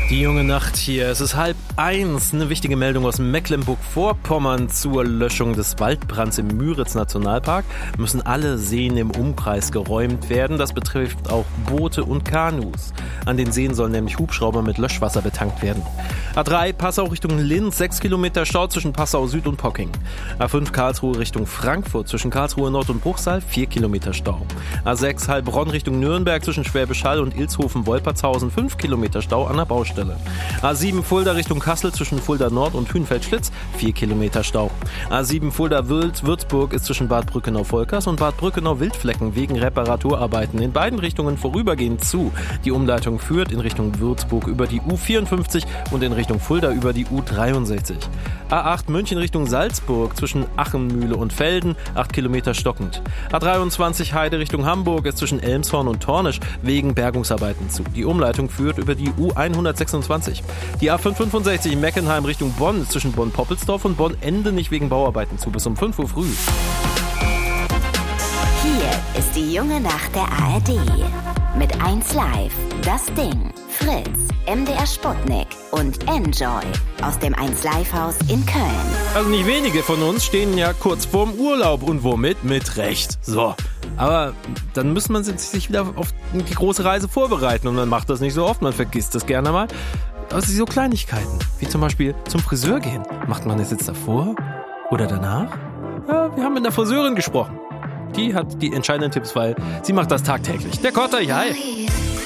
Die junge Nacht hier. Es ist 12:30. Eine wichtige Meldung aus Mecklenburg-Vorpommern zur Löschung des Waldbrands im Müritz-Nationalpark. Müssen alle Seen im Umkreis geräumt werden. Das betrifft auch Boote und Kanus. An den Seen sollen nämlich Hubschrauber mit Löschwasser betankt werden. A3 Passau Richtung Linz, 6 Kilometer Stau zwischen Passau Süd und Pocking. A5 Karlsruhe Richtung Frankfurt, zwischen Karlsruhe Nord und Bruchsal, 4 Kilometer Stau. A6 Heilbronn Richtung Nürnberg, zwischen Schwäbisch Hall und Ilshofen-Wolpertshausen, 5 Kilometer Stau an der Baustelle. A7 Fulda Richtung Kassel, zwischen Fulda Nord und Hünfeld-Schlitz, 4 Kilometer Stau. A7 Fulda-Würzburg ist zwischen Bad Brückenau-Volkers und Bad Brückenau-Wildflecken wegen Reparaturarbeiten in beiden Richtungen vorübergehend zu. Die Umleitung führt in Richtung Würzburg über die U54 und in Richtung Fulda über die U63. A8 München Richtung Salzburg, zwischen Achenmühle und Velden, 8 Kilometer stockend. A23 Heide Richtung Hamburg ist zwischen Elmshorn und Tornisch wegen Bergungsarbeiten zu. Die Umleitung führt über die U126. Die A565 Meckenheim Richtung Bonn ist zwischen Bonn-Poppelsdorf und Bonn-Endenich wegen Bauarbeiten zu, bis um 5 Uhr früh. Hier ist die junge Nacht der ARD. Mit 1Live, Das Ding, Fritz, MDR Sputnik und Enjoy aus dem 1Live-Haus in Köln. Also nicht wenige von uns stehen ja kurz vorm Urlaub und womit? Mit Recht. So. Aber dann muss man sich wieder auf die große Reise vorbereiten und man macht das nicht so oft, man vergisst das gerne mal. Also so Kleinigkeiten, wie zum Beispiel zum Friseur gehen. Macht man das jetzt davor oder danach? Ja, wir haben mit einer Friseurin gesprochen. Die hat die entscheidenden Tipps, weil sie macht das tagtäglich. Der Kotter, hi!